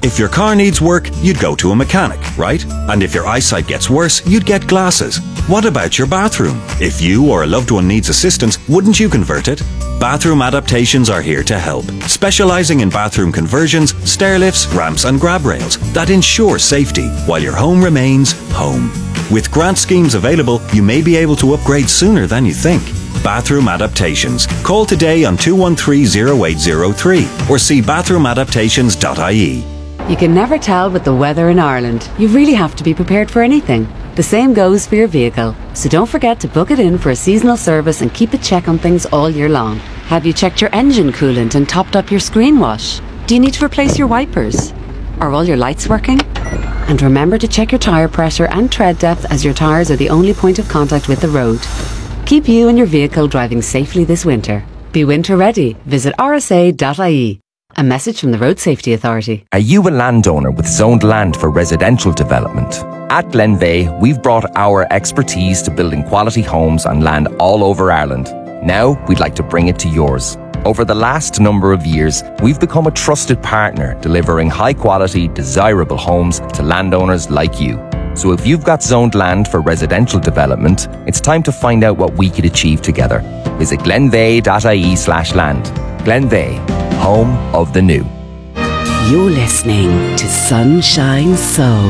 If your car needs work, you'd go to a mechanic, right? And if your eyesight gets worse, you'd get glasses. What about your bathroom? If you or a loved one needs assistance, wouldn't you convert it? Bathroom Adaptations are here to help, specialising in bathroom conversions, stair lifts, ramps and grab rails that ensure safety while your home remains home. With grant schemes available, you may be able to upgrade sooner than you think. Bathroom Adaptations. Call today on 213-0803 or see bathroomadaptations.ie. You can never tell with the weather in Ireland. You really have to be prepared for anything. The same goes for your vehicle. So don't forget to book it in for a seasonal service and keep a check on things all year long. Have you checked your engine coolant and topped up your screen wash? Do you need to replace your wipers? Are all your lights working? And remember to check your tyre pressure and tread depth, as your tyres are the only point of contact with the road. Keep you and your vehicle driving safely this winter. Be winter ready. Visit rsa.ie. A message from the Road Safety Authority. Are you a landowner with zoned land for residential development? At Glenveagh, we've brought our expertise to building quality homes on land all over Ireland. Now, we'd like to bring it to yours. Over the last number of years, we've become a trusted partner, delivering high-quality, desirable homes to landowners like you. So if you've got zoned land for residential development, it's time to find out what we could achieve together. Visit glenveagh.ie/land. Glenveagh, home of the new. You're listening to Sunshine Soul.